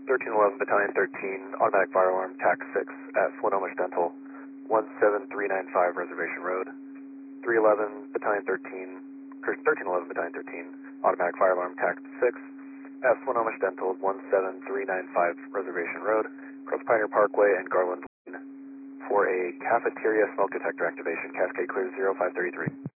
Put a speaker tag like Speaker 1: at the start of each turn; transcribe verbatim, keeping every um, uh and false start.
Speaker 1: thirteen eleven Battalion thirteen, automatic fire alarm, T A C six, at Swinomish Dental, one seven three nine five Reservation Road. three eleven Battalion thirteen, thirteen eleven Battalion thirteen, automatic fire alarm, T A C six, at Swinomish Dental, one seven three nine five Reservation Road, across Pioneer Parkway and Garland Lane, for a cafeteria smoke detector activation, Cascade Clear zero five three three.